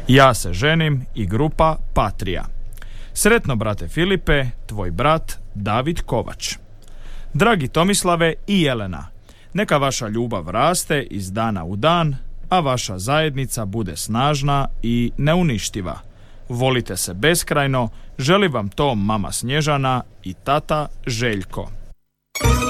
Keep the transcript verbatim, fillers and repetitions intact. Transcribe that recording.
Ja se ženim i grupa Patrija. Sretno, brate Filipe, tvoj brat David Kovač. Dragi Tomislave i Jelena, neka vaša ljubav raste iz dana u dan, a vaša zajednica bude snažna i neuništiva. Volite se beskrajno, želi vam to mama Snježana i tata Željko.